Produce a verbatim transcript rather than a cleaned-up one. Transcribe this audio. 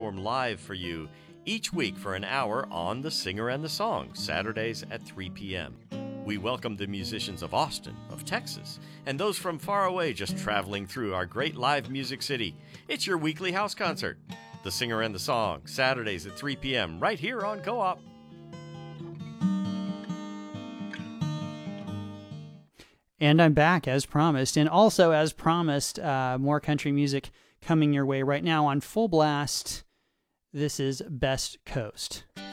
perform live for you each week for an hour on The Singer and the Song, Saturdays at three p.m. We welcome the musicians of Austin, of Texas, and those from far away just traveling through our great live music city. It's your weekly house concert. The Singer and the Song, Saturdays at three p.m. right here on Co-op. And I'm back as promised. And also as promised, uh, more country music coming your way right now on Full Blast. This is Best Coast.